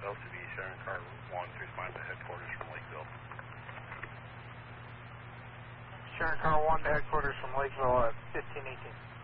LTV Sharon Car 1 to respond to headquarters from Lakeville. Sharon Car 1 to headquarters from Lakeville at 1518.